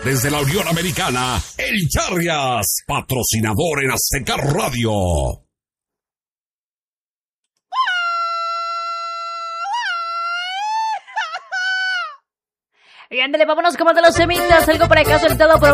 desde la Unión Americana, El Charrias, patrocinador en Azteca Radio. Y ándale, vámonos como de los semitas, algo para acá soltado por